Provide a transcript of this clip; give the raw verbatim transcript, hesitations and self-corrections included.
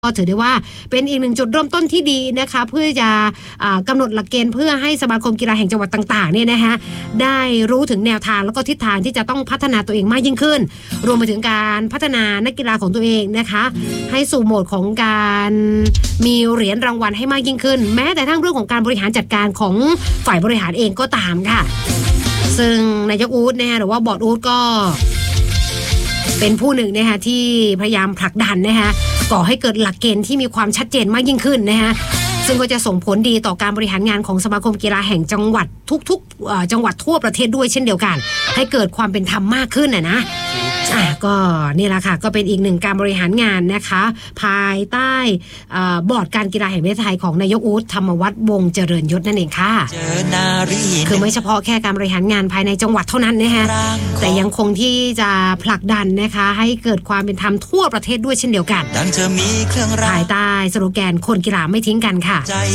ก็ถือได้ว่าเป็นอีกหนึ่งจุดเริ่มต้นที่ดีนะคะเพื่อจะกำหนดหลักเกณฑ์เพื่อให้สมาคมกีฬาแห่งจังหวัดต่างๆเนี่ยนะคะได้รู้ถึงแนวทางแล้วก็ทิศทางที่จะต้องพัฒนาตัวเองมากยิ่งขึ้นรวมไปถึงการพัฒนานักกีฬาของตัวเองนะคะให้สู่โหมดของการมีเหรียญรางวัลให้มากยิ่งขึ้นแม้แต่ทั้งเรื่องของการบริหารจัดการของฝ่ายบริหารเองก็ตามค่ะซึ่งนายกอู๊ดนะคะหรือว่าบอร์ดอู๊ดก็เป็นผู้หนึ่งนะคะที่พยายามผลักดันนะคะก่อให้เกิดหลักเกณฑ์ที่มีความชัดเจนมากยิ่งขึ้นนะคะซึ่งก็จะส่งผลดีต่อการบริหารงานของสมาคมกีฬาแห่งจังหวัดทุกๆจังหวัดทั่วประเทศด้วยเช่นเดียวกันให้เกิดความเป็นธรรมมากขึ้นนะนะอ่ะก็นี่แหละค่ะก็เป็นอีกหนึ่งการบริหารงานนะคะภายใต้บอร์ดการกีฬาแห่งประเทศไทยของนายกอู๊ดธรรมวัฒน์วงศ์เจริญยศนั่นเองค่ะคือไม่เฉพาะแค่การบริหารงานภายในจังหวัดเท่านั้นนะคะแต่ยังคงที่จะผลักดันนะคะให้เกิดความเป็นธรรมทั่วประเทศด้วยเช่นเดียวกันภายใต้สโลแกนคนกีฬาไม่ทิ้งกันค่ะ